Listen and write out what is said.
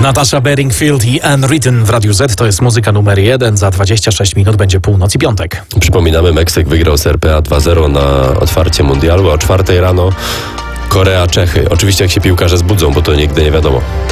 Natasha Bedingfield i Anne Ritten w Radiu Z. To jest muzyka numer 1. Za 26 minut będzie północ i piątek. Przypominamy, Meksyk wygrał z RPA 2-0 na otwarcie mundialu, a o 4 rano Korea, Czechy. Oczywiście jak się piłkarze zbudzą, bo to nigdy nie wiadomo.